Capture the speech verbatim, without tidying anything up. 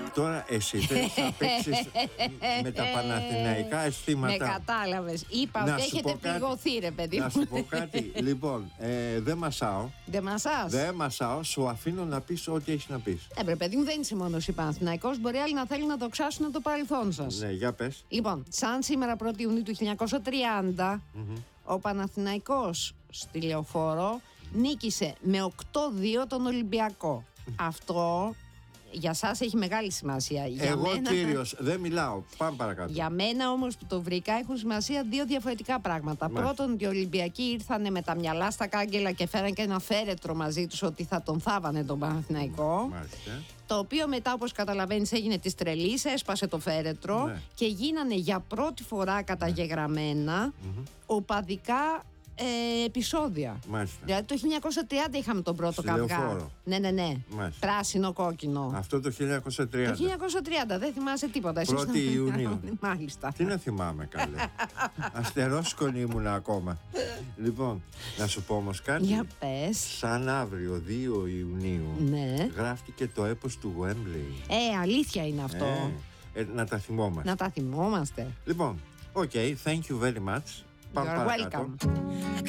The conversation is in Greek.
Τώρα εσύ θες να παίξεις με τα παναθηναϊκά αισθήματα. Με κατάλαβες. Είπα ότι έχετε πληγωθεί, ρε παιδί μου. Να σου πω κάτι. Λοιπόν, ε, δεν μασάω. Δεν μασάς. Δεν μασάω. Σου αφήνω να πεις ό,τι έχεις να πεις. Ε, ρε παιδί μου, δεν είσαι μόνος η Παναθηναϊκός. Μπορεί άλλοι να θέλουν να δοξάσουν το παρελθόν σας. Ναι, για πες. Λοιπόν, σαν σήμερα πρώτη Ιουνίου του χίλια εννιακόσια τριάντα, Mm-hmm. ο Παναθηναϊκός στη Λεωφόρο νίκησε με οκτώ δύο τον Ολυμπιακό. Αυτό για σας έχει μεγάλη σημασία. Για Εγώ μένα, κύριος, δεν μιλάω. Πάμε παρακάτω. Για μένα όμως που το βρήκα έχουν σημασία δύο διαφορετικά πράγματα. Μάλιστα. Πρώτον, οι Ολυμπιακοί ήρθανε με τα μυαλά στα κάγκελα και φέραν και ένα φέρετρο μαζί τους ότι θα τον θάβανε τον Παναθηναϊκό. Μάλιστα. Το οποίο μετά, όπως καταλαβαίνεις, έγινε της τρελής, έσπασε το φέρετρο, ναι, και γίνανε για πρώτη φορά καταγεγραμμένα mm-hmm. οπαδικά ε, επεισόδια. Μάλιστα. Δηλαδή το χίλια εννιακόσια τριάντα είχαμε τον πρώτο καυγά. Ναι, ναι, ναι. Μάλιστα. Πράσινο, κόκκινο. Αυτό το χίλια εννιακόσια τριάντα. Το χίλια εννιακόσια τριάντα, δεν θυμάσαι τίποτα. πρώτη Ιουνίου. Μάλιστα. Τι να θυμάμαι, καλέ. Αστερόσκονη ήμουν ακόμα. Λοιπόν, να σου πω όμως κάτι. Για πες. Σαν αύριο δύο Ιουνίου, ναι, γράφτηκε το έπος του Γουέμπλεϊ. Ε, αλήθεια είναι αυτό. Ε, ε, να τα θυμόμαστε. Να τα θυμόμαστε. Λοιπόν, ok, thank you very much. You're welcome.